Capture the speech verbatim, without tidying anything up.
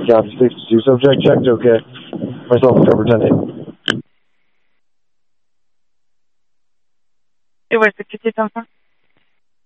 Copy sixty-two. Subject checked. Okay. Myself, cover ten eight. Et ouais, c'est que c'était un